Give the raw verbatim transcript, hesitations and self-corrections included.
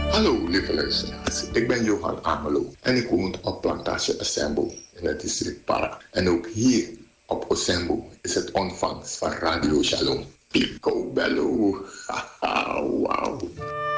Hallo lieve luisteraars, ik ben Johan Amelo en ik woon op Plantage Osembo in het district Para. En ook hier op Osembo is het ontvangst van Radio Shalom. Pico Bello, haha, wauw.